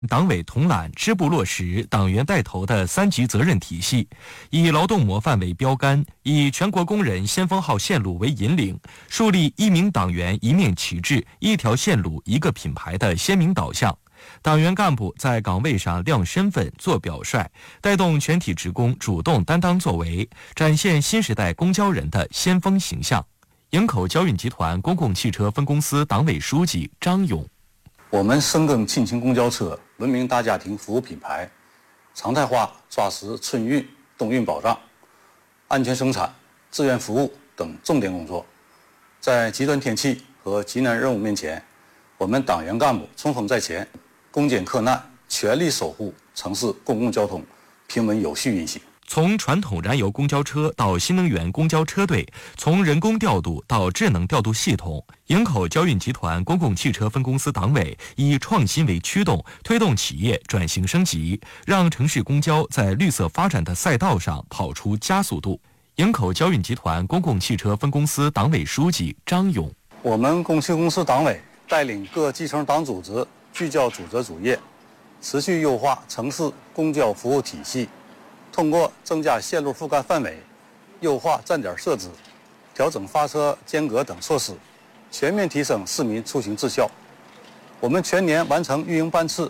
党委统揽、支部落实、党员带头的3级责任体系，以劳动模范为标杆，以全国工人先锋号线路为引领，树立一名党员一面旗帜、一条线路一个品牌的鲜明导向。党员干部在岗位上亮身份、做表率，带动全体职工主动担当作为，展现新时代公交人的先锋形象。营口交运集团公共汽车分公司党委书记张勇。 我们深耕亲情公交车文明大家庭服务品牌，常态化抓实春运、冬运保障、安全生产、志愿服务等重点工作。在极端天气和急难任务面前，我们党员干部冲锋在前，攻坚克难，全力守护城市公共交通平稳有序运行。 从传统燃油公交车到新能源公交车队，从人工调度到智能调度系统，营口交运集团公共汽车分公司党委以创新为驱动，推动企业转型升级，让城市公交在绿色发展的赛道上跑出加速度。营口交运集团公共汽车分公司党委书记张勇： 我们公汽公司党委带领各基层党组织聚焦主责主业，持续优化城市公交服务体系，通过增加线路覆盖范围、优化站点设置、调整发车间隔等措施，全面提升市民出行质效。我们全年完成运营班次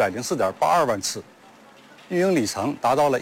104.82万次，运营里程达到了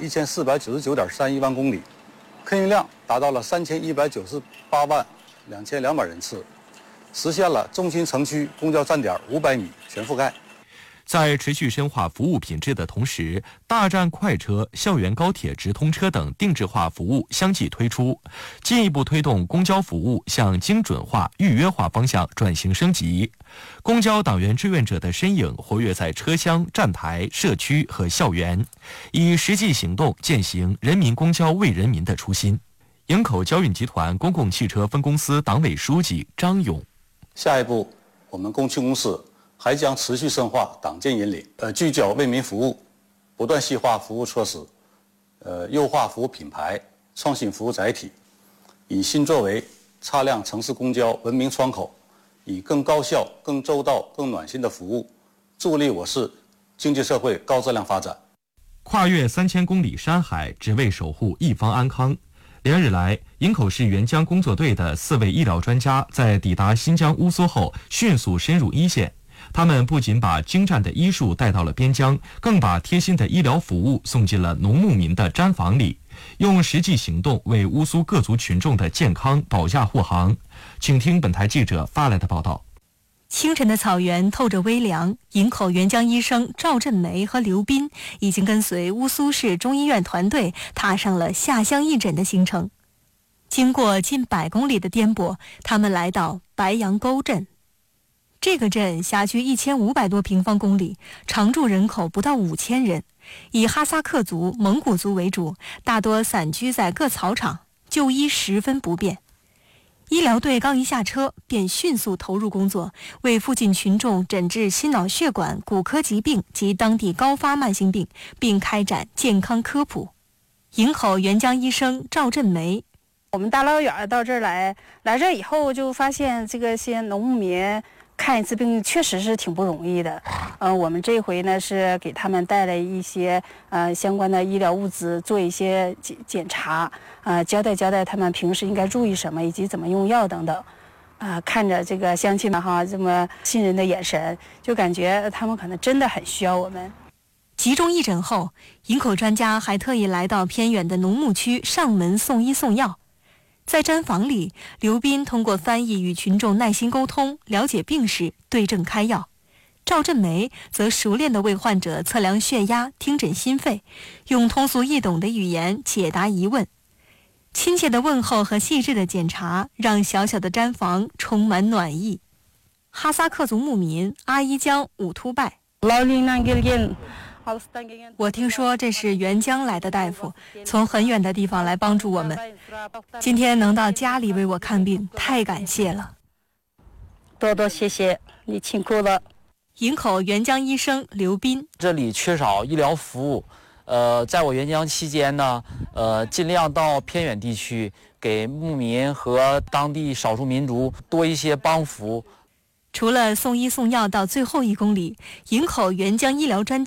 1499.31万公里，客运量达到了3198万2200人次，实现了中心城区公交站点500米全覆盖。 在持续深化服务品质的同时，大站快车、校园高铁直通车等定制化服务相继推出，进一步推动公交服务向精准化、预约化方向转型升级。公交党员志愿者的身影活跃在车厢、站台、社区和校园，以实际行动践行人民公交为人民的初心。营口交运集团公共汽车分公司党委书记张勇： 下一步，我们公汽公司还将持续深化党建引领，聚焦为民服务，不断细化服务措施，优化服务品牌，创新服务载体，以新作为擦亮城市公交文明窗口，以更高效、更周到、更暖心的服务，助力我市经济社会高质量发展。 跨越3000公里山海，只为守护一方安康。连日来，营口市援疆工作队的4位医疗专家在抵达新疆乌苏后，迅速深入一线。他们不仅把精湛的医术带到了边疆，更把贴心的医疗服务送进了农牧民的毡房里，用实际行动为乌苏各族群众的健康保驾护航。请听本台记者发来的报道。 清晨的草原透着微凉，营口援疆医生赵振梅和刘斌已经跟随乌苏市中医院团队踏上了下乡义诊的行程。经过近100公里的颠簸，他们来到白杨沟镇。这个镇辖区1500多平方公里，常住人口不到5000人，以哈萨克族、蒙古族为主，大多散居在各草场，就医十分不便。医疗队刚一下车，便迅速投入工作，为附近群众诊治心脑血管、骨科疾病及当地高发慢性病，并开展健康科普。营口援疆医生赵振梅： 我们大老远到这儿来这以后就发现这个些农牧民看一次病确实是挺不容易的。我们这回呢是给他们带来一些相关的医疗物资，做一些检查，交代他们平时应该注意什么，以及怎么用药等等。看着这个乡亲们这么信任的眼神，就感觉他们可能真的很需要我们。 集中义诊后，营口专家还特意来到偏远的农牧区上门送医送药。在毡房里，刘斌通过翻译与群众耐心沟通，了解病史，对症开药。赵振梅则熟练地为患者测量血压、听诊心肺，用通俗易懂的语言解答疑问。亲切的问候和细致的检查，让小小的毡房充满暖意。哈萨克族牧民阿依江兀突拜：我听说这是援疆来的大夫，从很远的地方来帮助我们。今天能到家里为我看病，太感谢了。 多多谢谢，你辛苦了。 营口援疆医生刘斌： 这里缺少医疗服务，在我援疆期间呢，尽量到偏远地区给牧民和当地少数民族多一些帮扶。 除了送医送药到最后1公里，营口援疆医疗专家